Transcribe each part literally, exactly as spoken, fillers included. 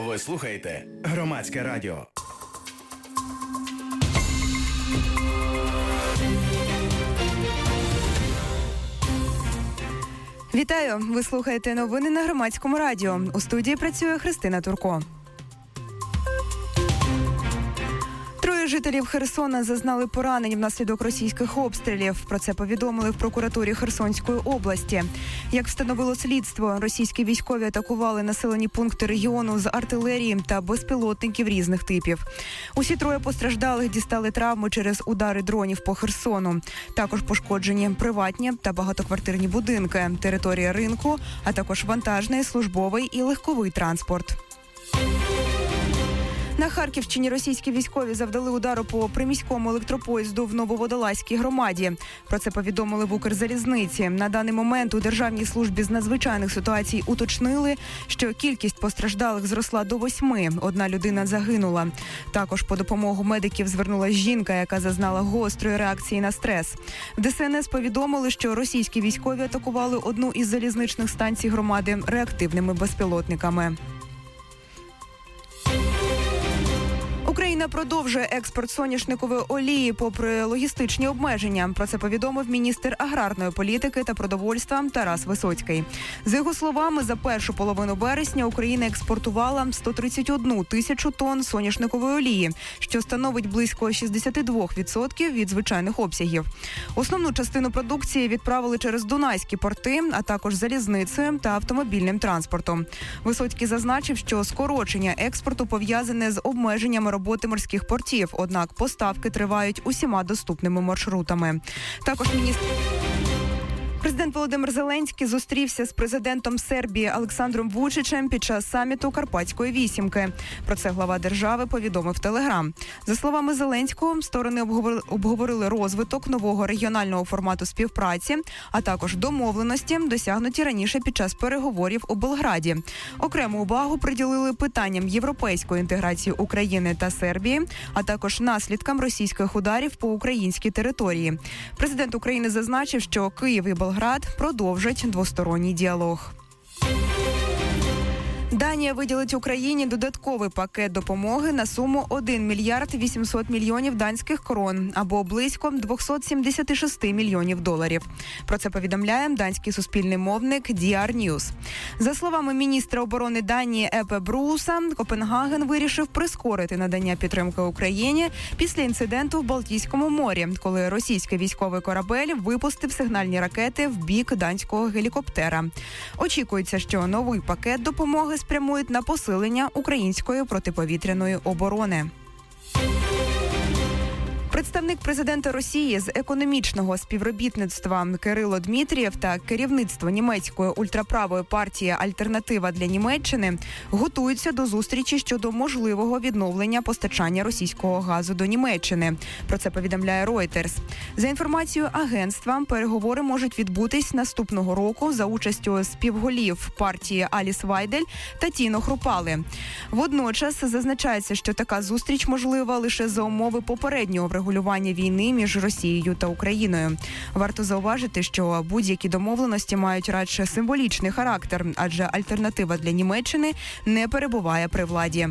Ви слухаєте Громадське радіо. Вітаю! Ви слухаєте новини на Громадському радіо. У студії працює Христина Турко. Троє жителів Херсона зазнали поранень внаслідок російських обстрілів. Про це повідомили в прокуратурі Херсонської області. Як встановило слідство, російські військові атакували населені пункти регіону з артилерії та безпілотників різних типів. Усі троє постраждалих дістали травми через удари дронів по Херсону. Також пошкоджені приватні та багатоквартирні будинки, територія ринку, а також вантажний, службовий і легковий транспорт. На Харківщині російські військові завдали удару по приміському електропоїзду в Нововодолазькій громаді. Про це повідомили в Укрзалізниці. На даний момент у Державній службі з надзвичайних ситуацій уточнили, що кількість постраждалих зросла до восьми. Одна людина загинула. Також по допомогу медиків звернулась жінка, яка зазнала гострої реакції на стрес. В Де Ес Ен Ес повідомили, що російські військові атакували одну із залізничних станцій громади реактивними безпілотниками. Україна продовжує експорт соняшникової олії попри логістичні обмеження. Про це повідомив міністр аграрної політики та продовольства Тарас Висоцький. За його словами, за першу половину вересня Україна експортувала сто тридцять одну тисячу тонн соняшникової олії, що становить близько шістдесят два відсотки від звичайних обсягів. Основну частину продукції відправили через Дунайські порти, а також залізницею та автомобільним транспортом. Висоцький зазначив, що скорочення експорту пов'язане з обмеженнями роботи морських портів, однак поставки тривають усіма доступними маршрутами. Також міністр... Президент Володимир Зеленський зустрівся з президентом Сербії Олександром Вучичем під час саміту Карпатської вісімки. Про це глава держави повідомив в Телеграм. За словами Зеленського, сторони обговорили розвиток нового регіонального формату співпраці, а також домовленості, досягнуті раніше під час переговорів у Белграді. Окрему увагу приділили питанням європейської інтеграції України та Сербії, а також наслідкам російських ударів по українській території. Президент України зазначив, що Київ і Белград продовжать двосторонній діалог. Данія виділить Україні додатковий пакет допомоги на суму один мільярд вісімсот мільйонів данських крон, або близько двісті сімдесят шість мільйонів доларів. Про це повідомляє данський суспільний мовник Ді Ар Ньюс. За словами міністра оборони Данії Епе Бруса, Копенгаген вирішив прискорити надання підтримки Україні після інциденту в Балтійському морі, коли російський військовий корабель випустив сигнальні ракети в бік данського гелікоптера. Очікується, що новий пакет допомоги спрямують на посилення української протиповітряної оборони. Представник президента Росії з економічного співробітництва Кирило Дмитрієв та керівництво німецької ультраправої партії «Альтернатива для Німеччини» готуються до зустрічі щодо можливого відновлення постачання російського газу до Німеччини. Про це повідомляє Reuters. За інформацією агентства, переговори можуть відбутись наступного року за участю співголів партії Аліс Вайдель та Тіно Хрупали. Водночас зазначається, що така зустріч можлива лише за умови попереднього врегулювання регулювання війни між Росією та Україною. Варто зауважити, що будь-які домовленості мають радше символічний характер, адже альтернатива для Німеччини не перебуває при владі.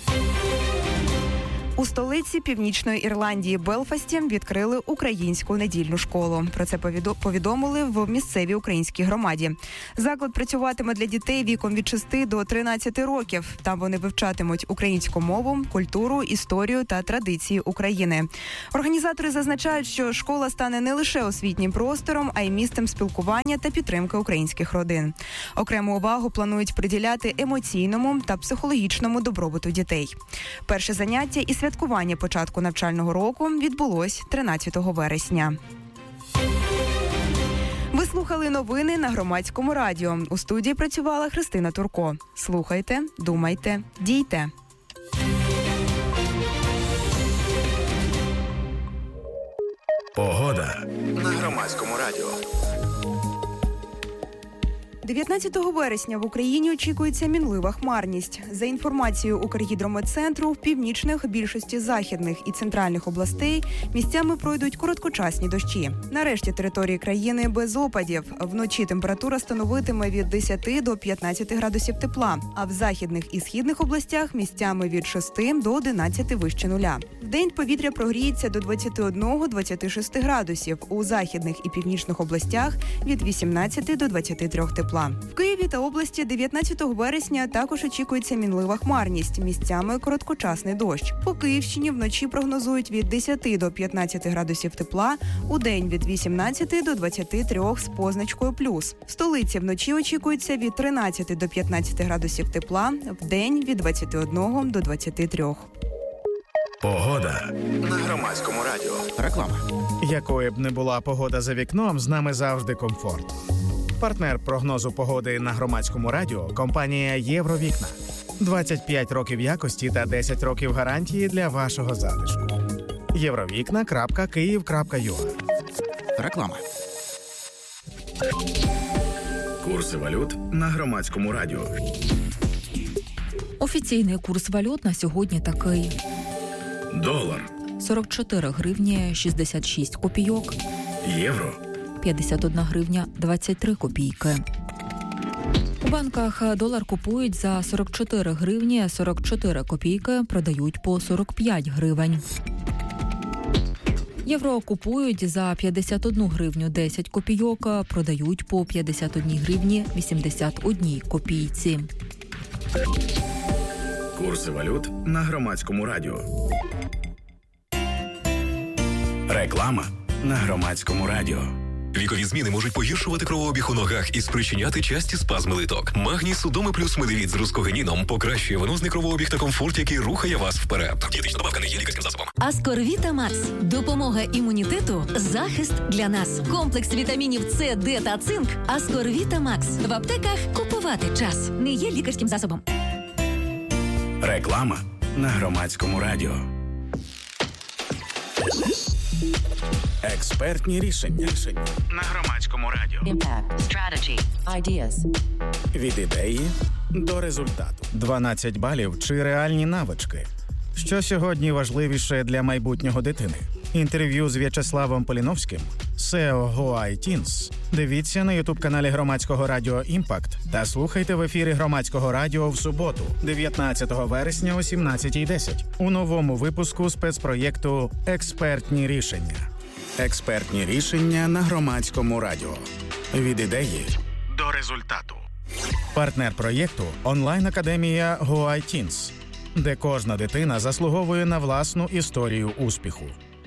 У столиці Північної Ірландії Белфасті відкрили українську недільну школу. Про це повідомили в місцевій українській громаді. Заклад працюватиме для дітей віком від шести до тринадцяти років. Там вони вивчатимуть українську мову, культуру, історію та традиції України. Організатори зазначають, що школа стане не лише освітнім простором, а й місцем спілкування та підтримки українських родин. Окрему увагу планують приділяти емоційному та психологічному добробуту дітей. Перше заняття і святкування початку навчального року відбулось тринадцятого вересня. Ви слухали новини на Громадському радіо. У студії працювала Христина Турко. Слухайте, думайте, дійте. Погода на Громадському радіо. дев'ятнадцятого вересня в Україні очікується мінлива хмарність. За інформацією Укргідрометцентру, в північних, більшості західних і центральних областей місцями пройдуть короткочасні дощі. Нарешті території країни без опадів. Вночі температура становитиме від десяти до п'ятнадцяти градусів тепла, а в західних і східних областях місцями від шести до одинадцяти вище нуля. Вдень повітря прогріється до двадцяти одного - двадцяти шести градусів, у західних і північних областях від вісімнадцяти до двадцяти трьох тепла. В Києві та області дев'ятнадцятого вересня також очікується мінлива хмарність, місцями короткочасний дощ. По Київщині вночі прогнозують від десяти до п'ятнадцяти градусів тепла, удень від вісімнадцяти до двадцяти трьох з позначкою плюс. В столиці вночі очікується від тринадцяти до п'ятнадцяти градусів тепла, вдень від двадцяти одного до двадцяти трьох. Погода на Громадському радіо. Реклама. Якою б не була погода за вікном, з нами завжди комфорт. Партнер прогнозу погоди на Громадському радіо – компанія «Євровікна». двадцять п'ять років якості та десять років гарантії для вашого затишку. євровікна крапка київ крапка ю а. Реклама. Курси валют на Громадському радіо. Офіційний курс валют на сьогодні такий. Долар. сорок чотири гривні шістдесят шість копійок. Євро. п'ятдесят одна гривня двадцять три копійки. У банках долар купують за сорок чотири гривні сорок чотири копійки, продають по сорок п'ять гривень. Євро купують за п'ятдесят одну гривню десять копійок, продають по п'ятдесят одні гривні вісімдесят одній копійці. Курси валют на Громадському радіо. Реклама на Громадському радіо. Вікові зміни можуть погіршувати кровообіг у ногах і спричиняти часті спазми литок. Магній Судоми плюс медивіт з рускогеніном покращує венозний кровообіг та комфорт, який рухає вас вперед. Дієтична добавка не є лікарським засобом. Аскорвіта Макс. Допомога імунітету. Захист для нас. Комплекс вітамінів С, Д та цинк. Аскорвіта Макс. В аптеках купувати час. Не є лікарським засобом. Реклама на Громадському радіо. Експертні рішення на Громадському радіо. Impact, strategy, ideas. Від ідеї до результату. дванадцять балів чи реальні навички. Що сьогодні важливіше для майбутнього дитини? Інтерв'ю з В'ячеславом Поліновським, сео GoITeens. Дивіться на ютуб-каналі Громадського радіо «Імпакт» та слухайте в ефірі Громадського радіо в суботу, дев'ятнадцятого вересня о сімнадцятій десять у новому випуску спецпроєкту «Експертні рішення». Експертні рішення на Громадському радіо. Від ідеї до результату. Партнер проєкту – онлайн-академія GoITeens, де кожна дитина заслуговує на власну історію успіху.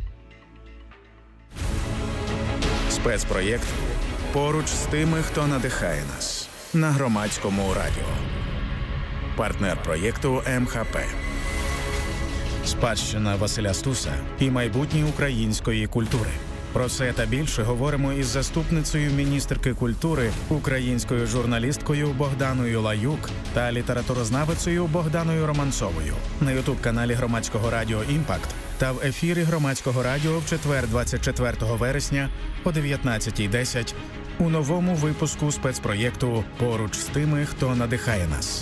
Спецпроєкт «Поруч з тими, хто надихає нас» на Громадському радіо. Партнер проєкту ем ха пе. Спадщина Василя Стуса і майбутнє української культури. Про це та більше говоримо із заступницею міністерки культури, українською журналісткою Богданою Лаюк та літературознавицею Богданою Романцовою на ютуб-каналі Громадського радіо «Імпакт» та в ефірі Громадського радіо в четвер двадцять четвертого вересня о дев'ятнадцятій десять у новому випуску спецпроєкту «Поруч з тими, хто надихає нас».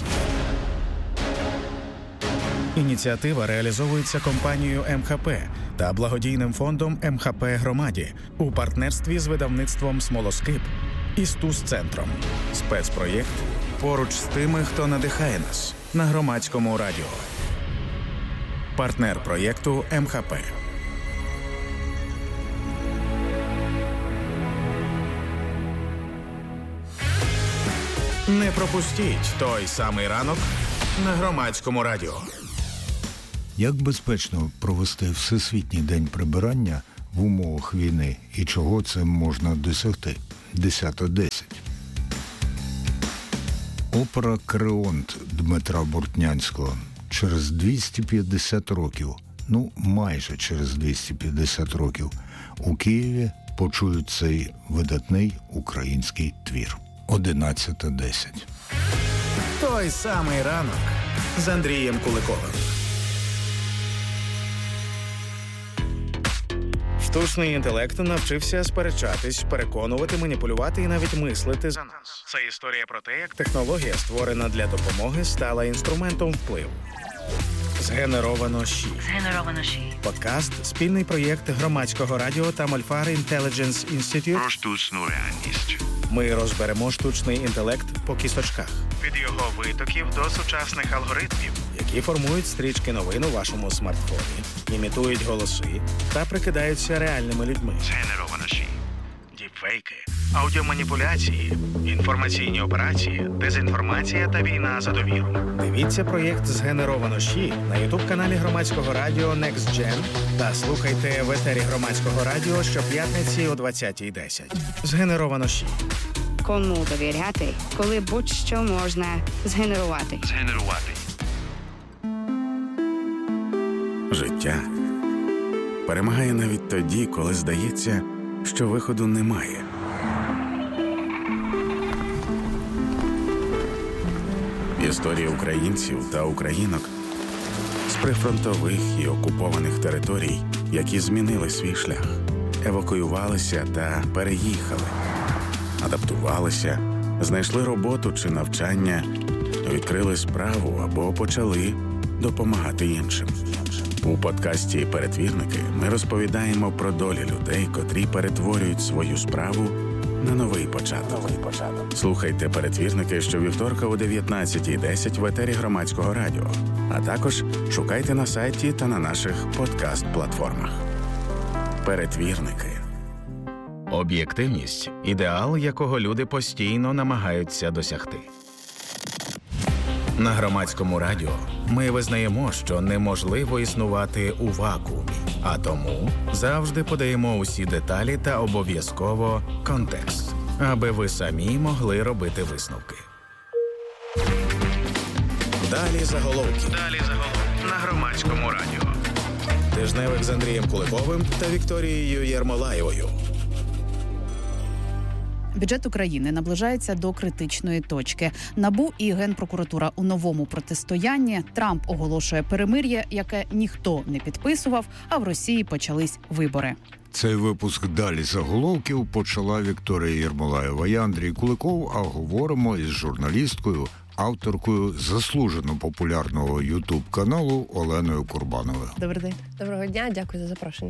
Ініціатива реалізовується компанією ем ха пе та благодійним фондом ем ха пе «Громаді» у партнерстві з видавництвом «Смолоскип» і Стус-центром. Спецпроєкт «Поруч з тими, хто надихає нас» на Громадському радіо. Партнер проєкту ем ха пе. Не пропустіть той самий ранок на Громадському радіо. Як безпечно провести Всесвітній день прибирання в умовах війни і чого цим можна досягти? десята десять. Опера «Креонт» Дмитра Бортнянського через двісті п'ятдесят років, ну майже через двісті п'ятдесят років, у Києві почують цей видатний український твір. одинадцята десять. Той самий ранок з Андрієм Куликовим. Штучний інтелект навчився сперечатись, переконувати, маніпулювати і навіть мислити за нас. Це історія про те, як технологія, створена для допомоги, стала інструментом впливу. Згенеровано ЩІ. Згенеровано ЩІ. Подкаст – спільний проєкт Громадського радіо та Мольфар Intelligence Institute Про штучну реальність. Ми розберемо штучний інтелект по кісточках. Від його витоків до сучасних алгоритмів. Які формують стрічки новин у вашому смартфоні, імітують голоси та прикидаються реальними людьми. Згенеровано ЩІ. Діпфейки, аудіоманіпуляції, інформаційні операції, дезінформація та війна за довіру. Дивіться проєкт «Згенеровано ЩІ» на ютуб-каналі Громадського радіо Next Gen та слухайте в етері Громадського радіо щоп'ятниці о двадцятій десять. Згенеровано ЩІ. Кому довіряти, коли будь-що можна згенерувати? Згенерувати. Життя перемагає навіть тоді, коли здається, що виходу немає. Історії українців та українок з прифронтових і окупованих територій, які змінили свій шлях, евакуювалися та переїхали, адаптувалися, знайшли роботу чи навчання, відкрили справу або почали допомагати іншим. У подкасті «Перетвірники» ми розповідаємо про долі людей, котрі перетворюють свою справу на новий початок. Слухайте «Перетвірники» щовівторка о дев'ятнадцятій десять в етері Громадського радіо, а також шукайте на сайті та на наших подкаст-платформах. «Перетвірники». Об'єктивність – ідеал, якого люди постійно намагаються досягти. На Громадському радіо ми визнаємо, що неможливо існувати у вакуумі, а тому завжди подаємо усі деталі та обов'язково контекст, аби ви самі могли робити висновки. Далі заголовки. Далі заголовки. На Громадському радіо. Тижневик з Андрієм Куликовим та Вікторією Єрмолаєвою. Бюджет України наближається до критичної точки. НАБУ і Генпрокуратура у новому протистоянні. Трамп оголошує перемир'я, яке ніхто не підписував, а в Росії почались вибори. Цей випуск «Далі заголовків» почала Вікторія Єрмолаєва. Я Андрій Куликов, а говоримо із журналісткою, авторкою заслужено популярного ютуб-каналу Оленою Курбановою. Добрий день. Доброго дня, дякую за запрошення.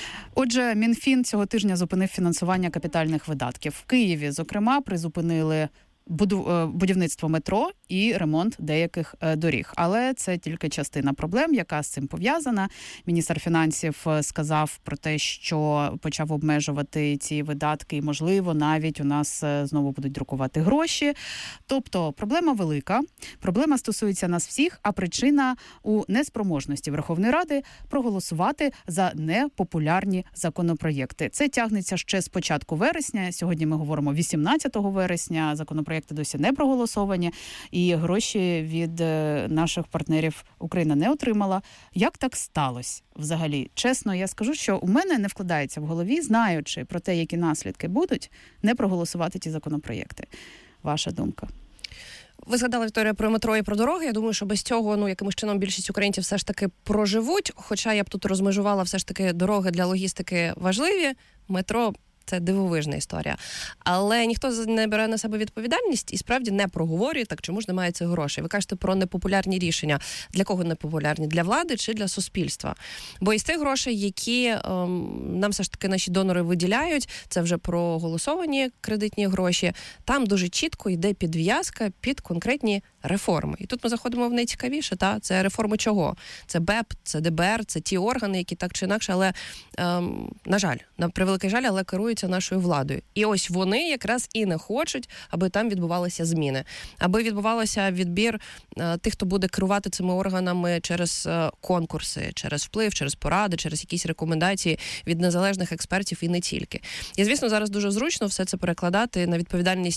Отже, Мінфін цього тижня зупинив фінансування капітальних видатків. В Києві, зокрема, призупинили будівництво метро і ремонт деяких доріг. Але це тільки частина проблем, яка з цим пов'язана. Міністр фінансів сказав про те, що почав обмежувати ці видатки і, можливо, навіть у нас знову будуть друкувати гроші. Тобто проблема велика, проблема стосується нас всіх, а причина у неспроможності Верховної Ради проголосувати за непопулярні законопроєкти. Це тягнеться ще з початку вересня. Сьогодні ми говоримо вісімнадцятого вересня. Законопроєкти досі не проголосовані, і гроші від наших партнерів Україна не отримала. Як так сталося взагалі? Чесно, я скажу, що у мене не вкладається в голові, знаючи про те, які наслідки будуть, не проголосувати ті законопроєкти. Ваша думка? Ви згадали, Вікторія, про метро і про дороги. Я думаю, що без цього, ну, якимось чином більшість українців все ж таки проживуть. Хоча я б тут розмежувала все ж таки дороги для логістики важливі, метро – це дивовижна історія. Але ніхто не бере на себе відповідальність і справді не проговорює, так чому ж немає цих грошей. Ви кажете про непопулярні рішення. Для кого непопулярні? Для влади чи для суспільства? Бо із тих грошей, які ем, нам все ж таки наші донори виділяють, це вже проголосовані кредитні гроші, там дуже чітко йде підв'язка під конкретні реформи. І тут ми заходимо в найцікавіше, та? Це реформи чого? Це БЕП, це ДБР, це ті органи, які так чи інакше, але, ем, на жаль, на превеликий жаль, але керують нашою владою. І ось вони якраз і не хочуть, аби там відбувалися зміни. Аби відбувався відбір е, тих, хто буде керувати цими органами через е, конкурси, через вплив, через поради, через якісь рекомендації від незалежних експертів і не тільки. І, звісно, зараз дуже зручно все це перекладати на відповідальність